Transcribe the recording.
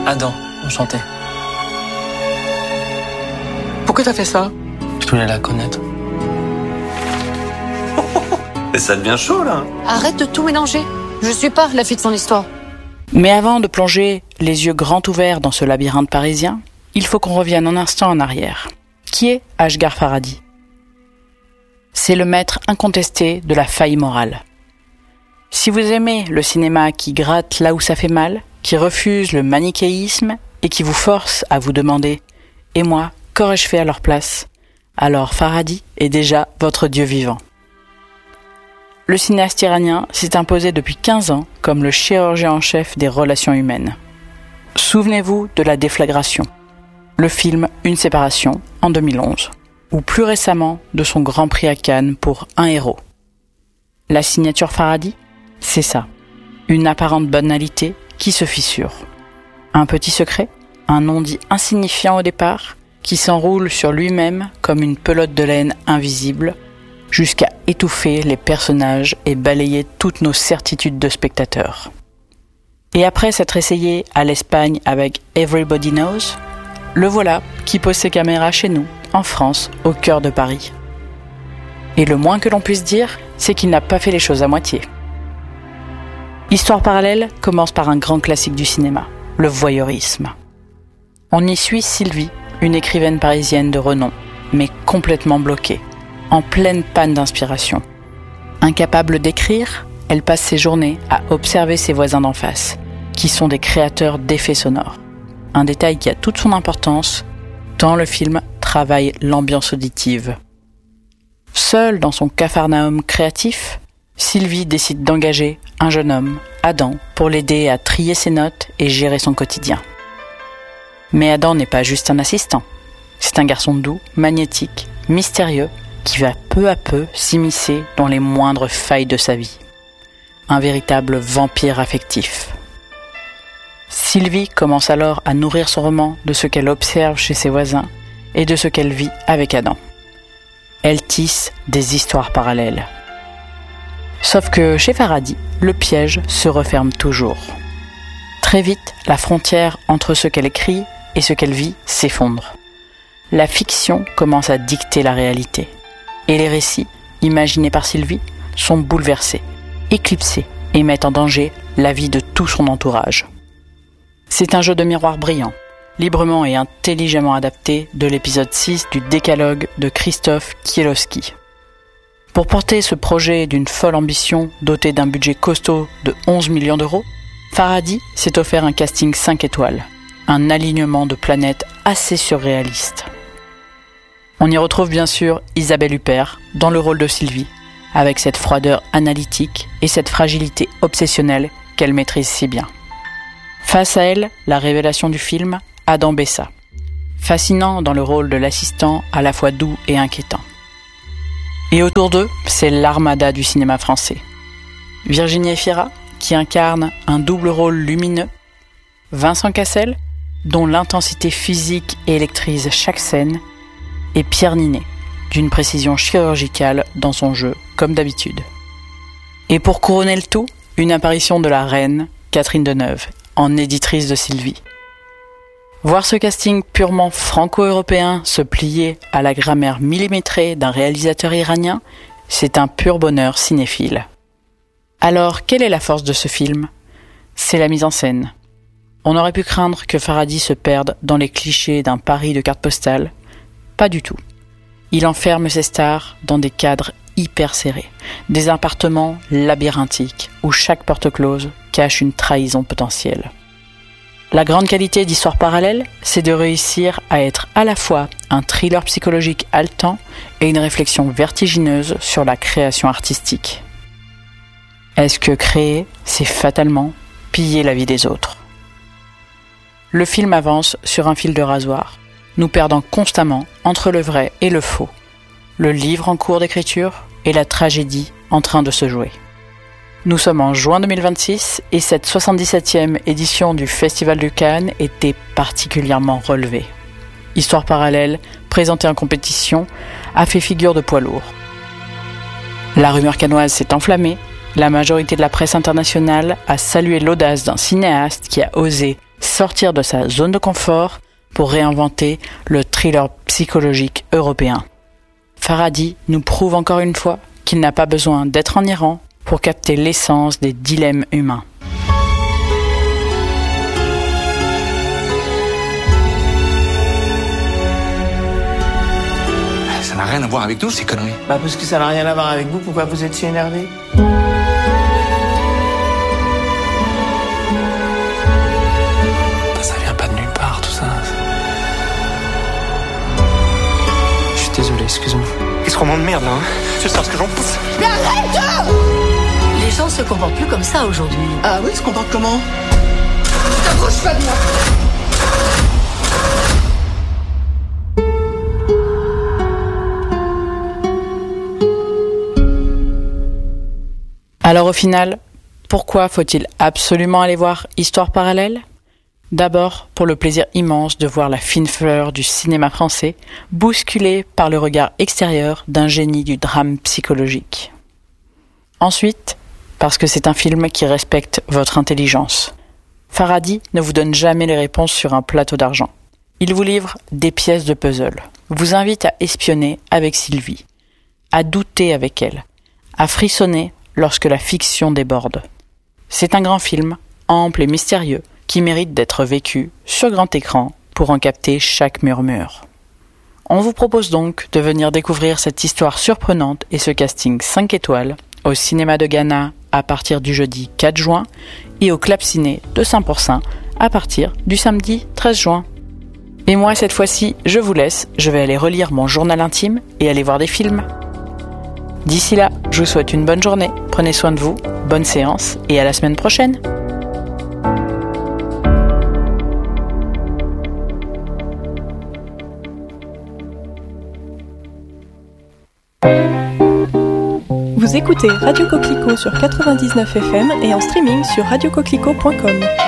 Adam, enchanté. Pourquoi t'as fait ça? Je voulais la connaître. Et ça devient chaud, là. Arrête de tout mélanger. Je suis pas la fille de son histoire. Mais avant de plonger les yeux grands ouverts dans ce labyrinthe parisien, il faut qu'on revienne un instant en arrière. Qui est Asghar Farhadi? C'est le maître incontesté de la faille morale. Si vous aimez le cinéma qui gratte là où ça fait mal, qui refuse le manichéisme et qui vous force à vous demander « Et moi, qu'aurais-je fait à leur place ?» alors Farhadi est déjà votre dieu vivant. Le cinéaste iranien s'est imposé depuis 15 ans comme le chirurgien en chef des relations humaines. Souvenez-vous de La Déflagration, le film Une séparation en 2011, ou plus récemment de son Grand Prix à Cannes pour Un héros. La signature Farhadi, c'est ça, une apparente banalité qui se fissure. Un petit secret, un non-dit insignifiant au départ, qui s'enroule sur lui-même comme une pelote de laine invisible, jusqu'à étouffer les personnages et balayer toutes nos certitudes de spectateurs. Et après s'être essayé à l'Espagne avec Everybody Knows, le voilà qui pose ses caméras chez nous, en France, au cœur de Paris. Et le moins que l'on puisse dire, c'est qu'il n'a pas fait les choses à moitié. Histoire parallèle commence par un grand classique du cinéma, le voyeurisme. On y suit Sylvie, une écrivaine parisienne de renom, mais complètement bloquée, en pleine panne d'inspiration. Incapable d'écrire, elle passe ses journées à observer ses voisins d'en face, qui sont des créateurs d'effets sonores. Un détail qui a toute son importance, tant le film travaille l'ambiance auditive. Seule dans son capharnaüm créatif, Sylvie décide d'engager un jeune homme, Adam, pour l'aider à trier ses notes et gérer son quotidien. Mais Adam n'est pas juste un assistant. C'est un garçon doux, magnétique, mystérieux, qui va peu à peu s'immiscer dans les moindres failles de sa vie. Un véritable vampire affectif. Sylvie commence alors à nourrir son roman de ce qu'elle observe chez ses voisins et de ce qu'elle vit avec Adam. Elle tisse des histoires parallèles. Sauf que chez Farhadi, le piège se referme toujours. Très vite, la frontière entre ce qu'elle écrit et ce qu'elle vit s'effondre. La fiction commence à dicter la réalité. Et les récits, imaginés par Sylvie, sont bouleversés, éclipsés et mettent en danger la vie de tout son entourage. C'est un jeu de miroir brillant, librement et intelligemment adapté de l'épisode 6 du Décalogue de Krzysztof Kiełowski. Pour porter ce projet d'une folle ambition doté d'un budget costaud de 11 millions d'euros, Farhadi s'est offert un casting 5 étoiles, un alignement de planètes assez surréaliste. On y retrouve bien sûr Isabelle Huppert dans le rôle de Sylvie, avec cette froideur analytique et cette fragilité obsessionnelle qu'elle maîtrise si bien. Face à elle, la révélation du film, Adam Bessa, fascinant dans le rôle de l'assistant à la fois doux et inquiétant. Et autour d'eux, c'est l'armada du cinéma français. Virginie Efira, qui incarne un double rôle lumineux, Vincent Cassel, dont l'intensité physique électrise chaque scène, et Pierre Ninet, d'une précision chirurgicale dans son jeu, comme d'habitude. Et pour couronner le tout, une apparition de la reine, Catherine Deneuve, en éditrice de Sylvie. Voir ce casting purement franco-européen se plier à la grammaire millimétrée d'un réalisateur iranien, c'est un pur bonheur cinéphile. Alors, quelle est la force de ce film ? C'est la mise en scène. On aurait pu craindre que Farhadi se perde dans les clichés d'un Paris de carte postale. Pas du tout. Il enferme ses stars dans des cadres hyper serrés, des appartements labyrinthiques où chaque porte close cache une trahison potentielle. La grande qualité d'Histoire parallèle, c'est de réussir à être à la fois un thriller psychologique haletant et une réflexion vertigineuse sur la création artistique. Est-ce que créer, c'est fatalement piller la vie des autres ? Le film avance sur un fil de rasoir, nous perdant constamment entre le vrai et le faux, le livre en cours d'écriture et la tragédie en train de se jouer. Nous sommes en juin 2026 et cette 77e édition du Festival de Cannes était particulièrement relevée. Histoire parallèle, présentée en compétition, a fait figure de poids lourd. La rumeur cannoise s'est enflammée, la majorité de la presse internationale a salué l'audace d'un cinéaste qui a osé sortir de sa zone de confort pour réinventer le thriller psychologique européen. Farhadi nous prouve encore une fois qu'il n'a pas besoin d'être en Iran pour capter l'essence des dilemmes humains. Ça n'a rien à voir avec nous, ces conneries. Bah parce que ça n'a rien à voir avec vous, pourquoi vous êtes si énervé? Ça vient pas de nulle part, tout ça. Je suis désolé, excuse-moi. Et ce roman de merde, là, hein. Tu sais ce que j'en pense. Les gens se comportent plus comme ça aujourd'hui. Ah oui, se comporte comment? T'approches pas de moi. Alors au final, pourquoi faut-il absolument aller voir Histoire parallèle ? D'abord, pour le plaisir immense de voir la fine fleur du cinéma français bousculée par le regard extérieur d'un génie du drame psychologique. Ensuite, parce que c'est un film qui respecte votre intelligence. Farhadi ne vous donne jamais les réponses sur un plateau d'argent. Il vous livre des pièces de puzzle, vous invite à espionner avec Sylvie, à douter avec elle, à frissonner lorsque la fiction déborde. C'est un grand film, ample et mystérieux, qui mérite d'être vécu sur grand écran pour en capter chaque murmure. On vous propose donc de venir découvrir cette histoire surprenante et ce casting 5 étoiles au cinéma de Ghana à partir du jeudi 4 juin et au Club Ciné de Saint-Pourçain à partir du samedi 13 juin. Et moi, cette fois-ci, je vous laisse, je vais aller relire mon journal intime et aller voir des films. D'ici là, je vous souhaite une bonne journée, prenez soin de vous, bonne séance et à la semaine prochaine. Vous écoutez Radio Coquelicot sur 99 FM et en streaming sur radiocoquelicot.com.